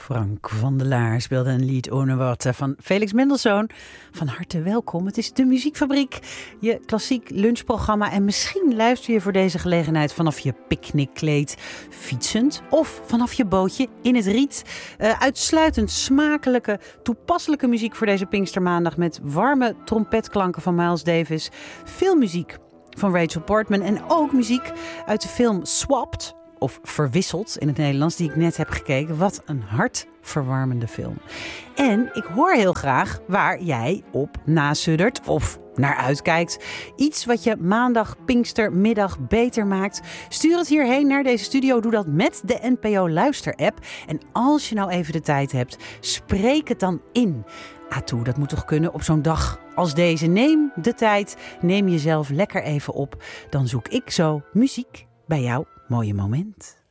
Frank van der Laar speelde een lied Ohne Worte van Felix Mendelssohn. Van harte welkom. Het is de Muziekfabriek, je klassiek lunchprogramma. En misschien luister je voor deze gelegenheid vanaf je picknickkleed, fietsend of vanaf je bootje in het riet. Uitsluitend smakelijke, toepasselijke muziek voor deze Pinkstermaandag met warme trompetklanken van Miles Davis. Veel muziek van Rachel Portman en ook muziek uit de film Swapped, of Verwisseld in het Nederlands, die ik net heb gekeken. Wat een hartverwarmende film. En ik hoor heel graag waar jij op nasuddert of naar uitkijkt. Iets wat je maandag, Pinkstermiddag beter maakt. Stuur het hierheen naar deze studio. Doe dat met de NPO Luister-app. En als je nou even de tijd hebt, spreek het dan in. Toe, dat moet toch kunnen op zo'n dag als deze. Neem de tijd, neem jezelf lekker even op. Dan zoek ik zo muziek bij jouw mooie moment.